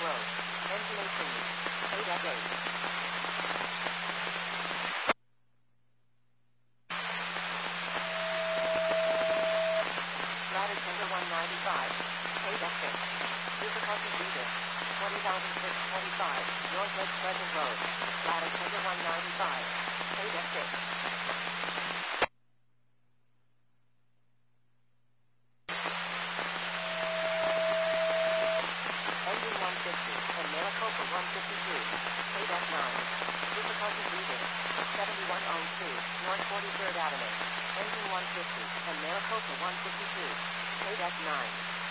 Road. Engine 18. 8F8. Ladder tender 195. 8F6. Difficulty leader. 20,645. Northwest Pleasant Road. Ladder tender 195. 8F6. Engine 150 and Maricopa 152. 8F9. Difficulty leader. 7102. North 43rd Avenue. Engine 150 and Maricopa 152. 8F9.